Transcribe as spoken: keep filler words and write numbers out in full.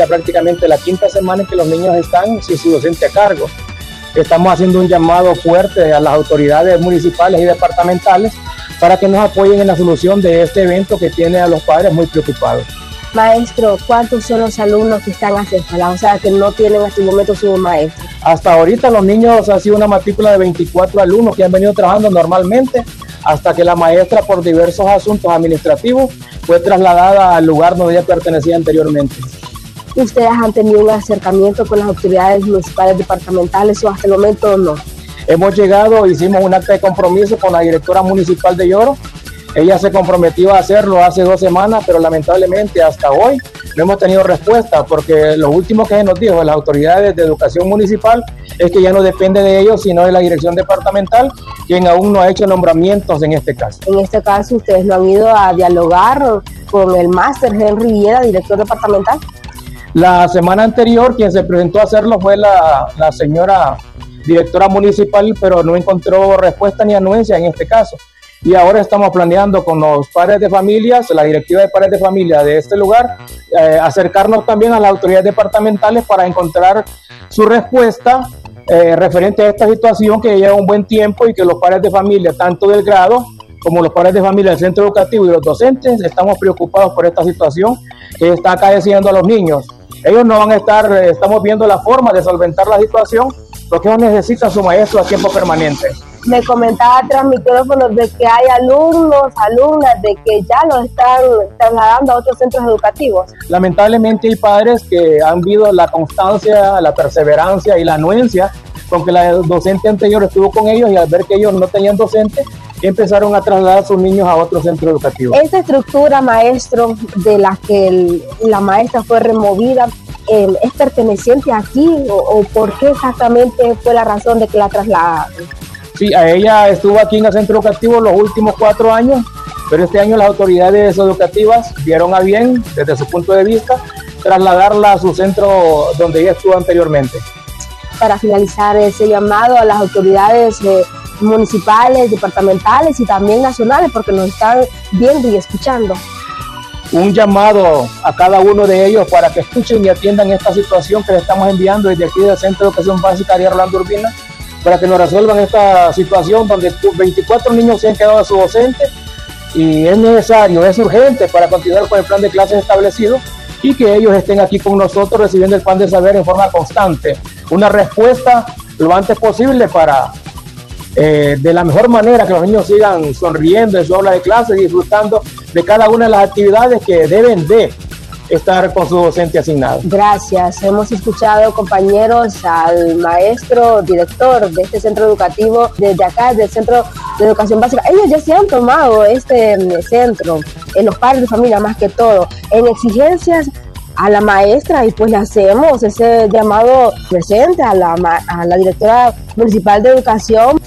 Prácticamente la quinta semana en que los niños están sin su docente a cargo. Estamos haciendo un llamado fuerte a las autoridades municipales y departamentales para que nos apoyen en la solución de este evento que tiene a los padres muy preocupados. Maestro, ¿cuántos son los alumnos que están aceptados? O sea, que no tienen hasta el momento su maestro. Hasta ahorita los niños ha sido una matrícula de veinticuatro alumnos que han venido trabajando normalmente hasta que la maestra, por diversos asuntos administrativos, fue trasladada al lugar donde ella pertenecía anteriormente. ¿Ustedes han tenido un acercamiento con las autoridades municipales departamentales o hasta el momento no? Hemos llegado, hicimos un acta de compromiso con la directora municipal de Yoro. Ella se comprometió a hacerlo hace dos semanas, pero lamentablemente hasta hoy no hemos tenido respuesta, porque lo último que nos dijo las autoridades de educación municipal es que ya no depende de ellos, sino de la dirección departamental, quien aún no ha hecho nombramientos en este caso. En este caso, ¿ustedes no han ido a dialogar con el máster Henry Villeda, director departamental? La semana anterior quien se presentó a hacerlo fue la, la señora directora municipal, pero no encontró respuesta ni anuencia en este caso. Y ahora estamos planeando con los padres de familias, la directiva de padres de familia de este lugar, eh, acercarnos también a las autoridades departamentales para encontrar su respuesta eh, referente a esta situación que lleva un buen tiempo y que los padres de familia, tanto del grado como los padres de familia del centro educativo y los docentes, estamos preocupados por esta situación que está acaeciendo a los niños. Ellos no van a estar, eh, estamos viendo la forma de solventar la situación, porque ellos necesitan su maestro a tiempo permanente. Me comentaba tras micrófono de que hay alumnos, alumnas, de que ya lo están trasladando a otros centros educativos. Lamentablemente hay padres que han visto la constancia, la perseverancia y la anuencia con que la docente anterior estuvo con ellos, y al ver que ellos no tenían docente, empezaron a trasladar a sus niños a otro centro educativo. Esta estructura, maestro, de la que el, la maestra fue removida, eh, ¿es perteneciente aquí o, o por qué exactamente fue la razón de que la trasladaron? Sí, a ella estuvo aquí en el centro educativo los últimos cuatro años, pero este año las autoridades educativas vieron a bien, desde su punto de vista, trasladarla a su centro donde ella estuvo anteriormente. Para finalizar ese llamado a las autoridades eh, municipales, departamentales y también nacionales, porque nos están viendo y escuchando. Un llamado a cada uno de ellos para que escuchen y atiendan esta situación que le estamos enviando desde aquí del Centro de Educación Básica Ariel Rolando Urbina, para que nos resuelvan esta situación donde veinticuatro niños se han quedado a su docente, y es necesario, es urgente para continuar con el plan de clases establecido, y que ellos estén aquí con nosotros recibiendo el pan de saber en forma constante. Una respuesta lo antes posible para, eh, de la mejor manera, que los niños sigan sonriendo en su aula de clase, disfrutando de cada una de las actividades que deben de estar con su docente asignado. Gracias. Hemos escuchado, compañeros, al maestro director de este centro educativo desde acá, del Centro de Educación Básica. Ellos ya se han tomado este centro, en los padres de familia más que todo, en exigencias a la maestra, y pues le hacemos ese llamado presente a la, a la directora municipal de educación